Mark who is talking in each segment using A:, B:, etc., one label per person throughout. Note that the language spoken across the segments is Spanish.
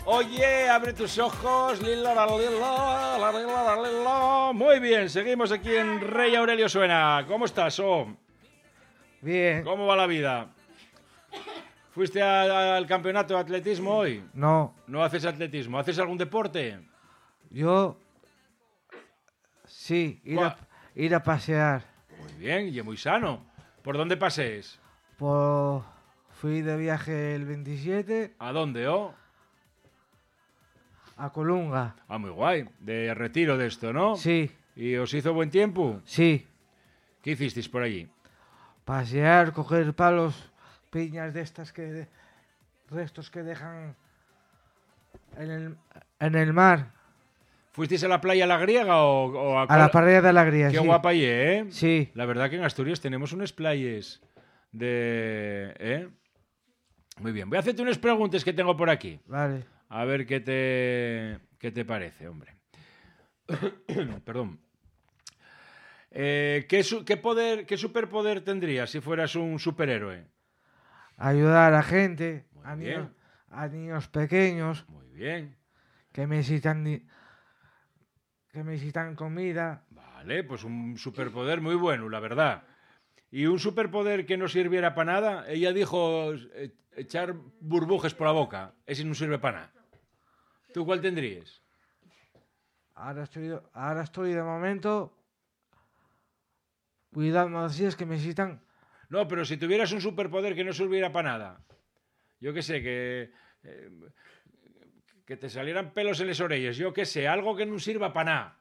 A: Oye, abre tus ojos. Muy bien, seguimos aquí en Rey Aurelio Suena. ¿Cómo estás,
B: Bien.
A: ¿Cómo va la vida? ¿Fuiste al campeonato de atletismo hoy?
B: No,
A: ¿No haces atletismo? ¿Haces algún deporte?
B: yo sí,
A: ¿Cuál?
B: ir a pasear.
A: Muy bien, y muy sano. ¿Por dónde pasees?
B: Fui de viaje el 27
A: ¿A dónde,
B: a Colunga.
A: Ah, muy guay. De retiro de esto, ¿no?
B: Sí,
A: ¿Y os hizo buen tiempo?
B: sí.
A: ¿Qué hicisteis por allí?
B: Pasear, coger palos, piñas de estas restos que dejan en el mar.
A: ¿Fuisteis a la playa La Griega o
B: A la parrilla de Alegría,
A: Qué
B: sí.
A: guapa allí, ¿eh?
B: Sí.
A: La verdad que en Asturias tenemos unas playas de... Muy bien. Voy a hacerte unas preguntas que tengo por aquí.
B: Vale.
A: A ver qué te parece, hombre. Perdón. ¿Qué superpoder tendrías si fueras un superhéroe?
B: Ayudar a gente,
A: Muy bien.
B: a niños pequeños
A: Muy bien.
B: que necesitan comida.
A: Vale, pues un superpoder muy bueno, la verdad. ¿Y un superpoder que no sirviera para nada? Ella dijo echar burbujas por la boca. Ese no sirve para nada. ¿Tú cuál tendrías?
B: Ahora estoy de momento cuidando así es que necesitan.
A: No, pero si tuvieras un superpoder que no sirviera para nada. Yo qué sé, que te salieran pelos en las orejas. Yo qué sé, algo que no sirva para nada.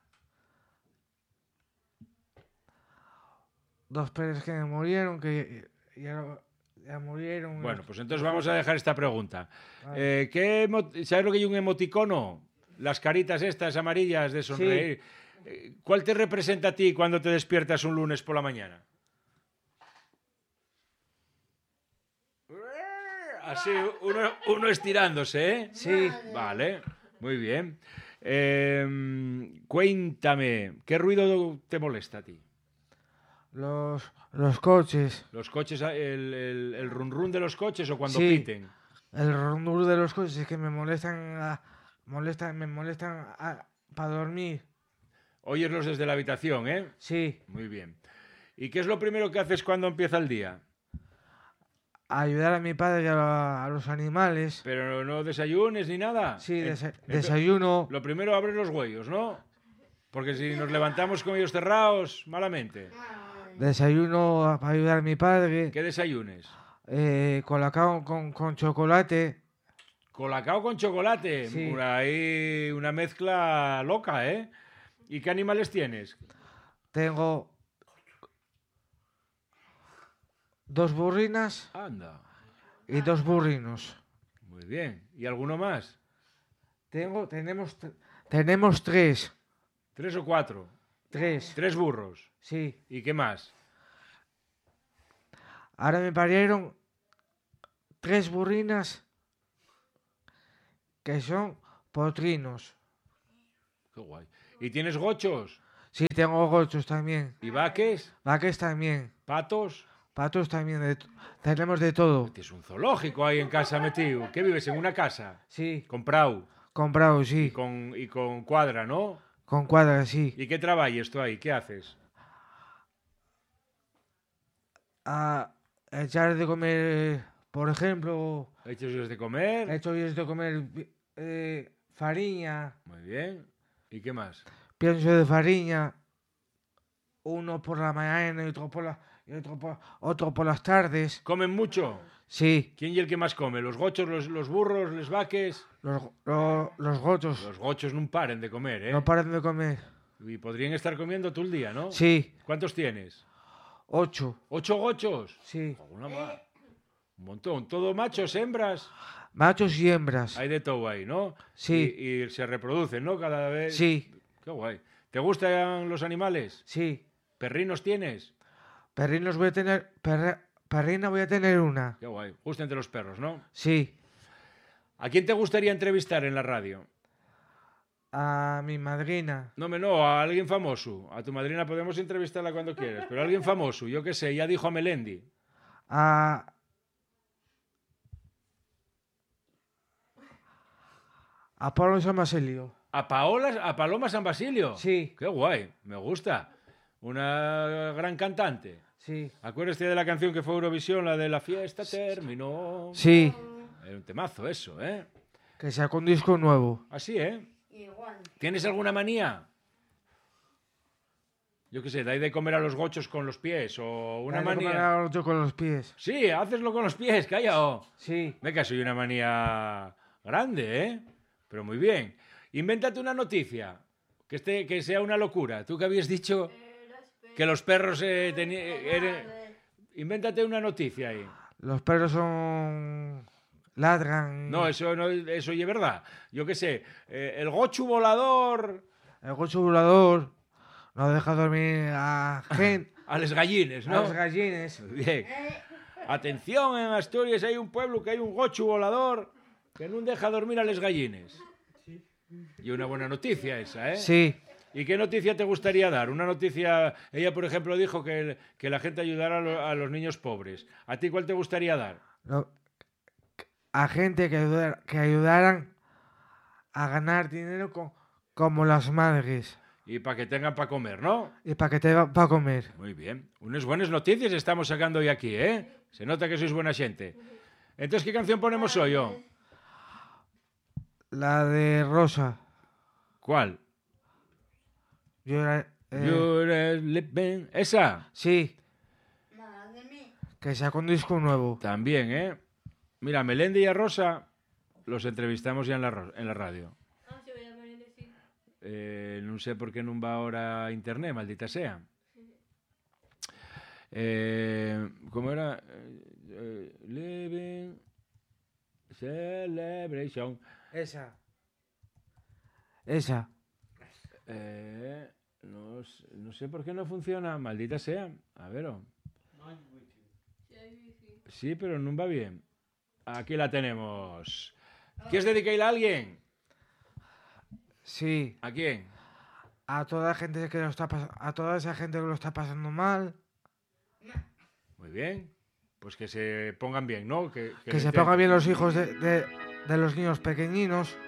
B: Dos perros que me murieron, que ya murieron.
A: Bueno, pues entonces vamos a dejar esta pregunta.
B: Vale.
A: ¿Sabes lo que hay un emoticono? Las caritas estas amarillas de sonreír. ¿Cuál te representa a ti cuando te despiertas un lunes por la mañana? Así, uno estirándose, ¿eh?
B: Sí,
A: Vale, muy bien. Cuéntame, ¿qué ruido te molesta a ti?
B: los coches.
A: ¿Los coches, el run run de los coches o cuando
B: Sí.
A: piten?
B: El rondur de los coches que me molestan para dormir.
A: Oyes desde la habitación, ¿eh?
B: Sí,
A: Muy bien. ¿Y qué es lo primero que haces cuando empieza el día?
B: ayudar a mi padre y a los animales.
A: Pero no desayunes ni nada.
B: Sí, desayuno.
A: Lo primero abres los huellos, ¿no? Porque si nos levantamos con ellos cerrados, malamente.
B: Desayuno para ayudar a mi padre.
A: ¿Qué desayunes?
B: Colacao con chocolate.
A: Colacao con chocolate.
B: Sí.
A: Ahí una mezcla loca, ¿eh? ¿Y qué animales tienes?
B: Tengo 2 burrinas
A: Anda.
B: y 2 burrinos.
A: Muy bien. ¿Y alguno más?
B: Tenemos 3.
A: 3 o 4.
B: 3.
A: 3 burros.
B: Sí.
A: ¿Y qué más?
B: Ahora me parieron 3 burrinas que son potrinos.
A: Qué guay. ¿Y tienes gochos?
B: Sí, tengo gochos también.
A: ¿Y vaques?
B: Vaques también.
A: ¿Patos?
B: Patos también. Tenemos de todo.
A: Tienes un zoológico ahí en casa metido. ¿Qué vives? ¿En una casa?
B: Sí.
A: Comprado.
B: Comprado,
A: Y
B: sí.
A: con cuadra, ¿no?
B: Con cuadras, sí.
A: ¿Y qué trabajas tú ahí? ¿Qué haces?
B: A echar de comer, por ejemplo,
A: ¿Hechos de comer?
B: he hecho yo de comer farina,
A: Muy bien. ¿Y qué más?
B: pienso de farina, uno por la mañana y otro por las tardes.
A: ¿Comen mucho?
B: Sí,
A: ¿Quién y el que más come? ¿Los gochos, los burros, los vaques?
B: los gochos
A: Los gochos no paren de comer, ¿eh?
B: no paran de comer.
A: Y podrían estar comiendo todo el día, ¿no?
B: Sí,
A: ¿Cuántos tienes?
B: 8.
A: ¿8 gochos?
B: Sí,
A: Una más. Un montón. ¿Todo machos, hembras?
B: machos y hembras.
A: Hay de todo ahí, ¿no?
B: Sí.
A: Y se reproducen, ¿no? Cada vez.
B: Sí,
A: Qué guay. ¿Te gustan los animales?
B: sí.
A: ¿Perrinos tienes?
B: Perrinos voy a tener, perrina voy a tener una.
A: Qué guay. Gustan de los perros, ¿no?
B: Sí,
A: ¿A quién te gustaría entrevistar en la radio?
B: a mi madrina.
A: No, a alguien famoso. A tu madrina podemos entrevistarla cuando quieras, pero a alguien famoso, yo qué sé, ya dijo a Melendi.
B: A A Pablo San Basilio.
A: ¿A Paloma San Basilio?
B: Sí.
A: Qué guay, me gusta. Una gran cantante.
B: Sí.
A: Acuérdate de la canción que fue Eurovisión, la de La fiesta terminó.
B: Sí.
A: Era un temazo eso, ¿eh?
B: Que sacó un disco nuevo.
A: Así, ¿eh?
C: Igual.
A: ¿Tienes alguna manía? Yo qué sé, de ahí de comer a los gochos con los pies o una
B: Dale, comer
A: manía.
B: al otro con los pies.
A: Sí, hacerlo con los pies, calla.
B: Sí.
A: Venga, soy una manía grande, ¿eh? Pero muy bien. Invéntate una noticia, que sea una locura. Tú que habías dicho que los perros Invéntate una noticia ahí.
B: Los perros son... ladran.
A: No, eso ya es verdad. Yo qué sé, el gochu volador
B: El gocho volador no deja dormir a gente.
A: a les gallines,
B: A
A: ¿no?
B: los gallines.
A: Bien. Atención, en Asturias hay un pueblo que hay un gochu volador que no deja dormir a les gallines. Y una buena noticia esa, ¿eh?
B: Sí.
A: ¿Y qué noticia te gustaría dar? Una noticia, ella por ejemplo dijo que la gente ayudara a los niños pobres. ¿A ti cuál te gustaría dar?
B: Lo- A gente que ayudaran a ganar dinero como las madres.
A: Y para que tengan para comer, ¿no?
B: Y para que te va a comer.
A: Muy bien. Unas buenas noticias estamos sacando hoy aquí, ¿eh? Se nota que sois buena gente. Entonces, ¿qué canción ponemos hoy, yo?
B: La de Rosa.
A: ¿Cuál? You're living. ¿Esa?
B: Sí,
C: Nada de mí.
B: que sacó un disco nuevo.
A: También, ¿eh? Mira, Melendi y a Rosa los entrevistamos ya en la radio.
C: Ah, sí, voy a venir a decir.
A: No sé por qué no va ahora a internet, maldita sea. ¿Cómo era? Living Celebration.
B: Esa.
A: No sé por qué no funciona, maldita sea. A ver. Sí, pero no va bien. Aquí la tenemos. ¿Quieres dedicarla a alguien?
B: Sí.
A: ¿A quién?
B: A toda a toda esa gente que lo está pasando mal.
A: Muy bien. Pues que se pongan bien, ¿no?
B: Que se pongan bien los hijos de los niños pequeñinos.